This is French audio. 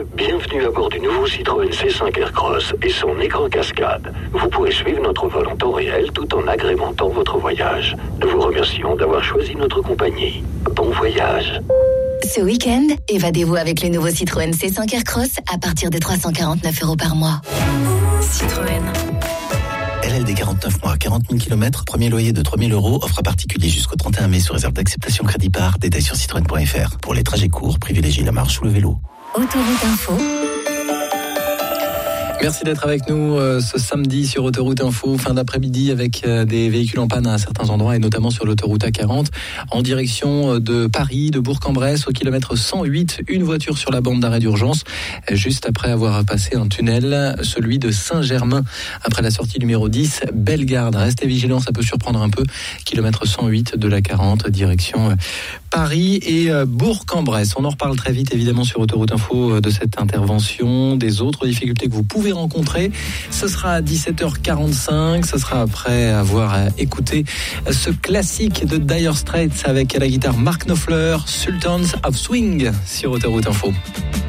bienvenue à bord du nouveau Citroën C5 Aircross et son écran cascade. Vous pourrez suivre notre vol en temps réel tout en agrémentant votre voyage. Nous vous remercions d'avoir choisi notre compagnie. Bon voyage. Ce week-end, évadez-vous avec le nouveau Citroën C5 Aircross à partir de 349 € par mois. Citroën. LLD 49 mois, 40 000 km, premier loyer de 3 000 €, offre à particulier jusqu'au 31 mai sous réserve d'acceptation crédit par, détail sur citroën.fr. Pour les trajets courts, privilégiez la marche ou le vélo. Autoroute Info. Merci d'être avec nous ce samedi sur Autoroute Info, fin d'après-midi avec des véhicules en panne à certains endroits et notamment sur l'autoroute A40 en direction de Paris, de Bourg-en-Bresse au kilomètre 108. Une voiture sur la bande d'arrêt d'urgence juste après avoir passé un tunnel, celui de Saint-Germain après la sortie numéro 10, Bellegarde. Restez vigilants, ça peut surprendre un peu. Kilomètre 108 de la 40 direction Paris et Bourg-en-Bresse. On en reparle très vite évidemment sur Autoroute Info de cette intervention, des autres difficultés que vous pouvez rencontrer. Ce sera à 17h45, ce sera après avoir écouté ce classique de Dire Straits avec à la guitare Mark Knopfler, Sultans of Swing sur Autoroute Info.